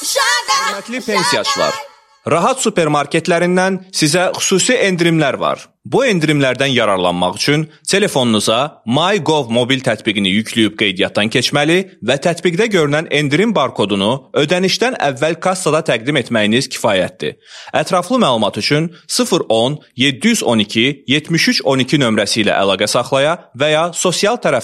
Hörmətli pensiyaçılar, Rahat supermarketlərindən sizə xüsusi endirimlər var. Bu endirimlərdən yararlanmaq üçün telefonunuza MyGov mobil tətbiqini yükləyib qeydiyyatdan keçməli və tətbiqdə görünən endirim barkodunu ödənişdən əvvəl kassada təqdim etməyiniz kifayətdir. Ətraflı məlumat üçün 010 712 7312 nömrəsi ilə əlaqə saxlaya və ya sosial tərəfdən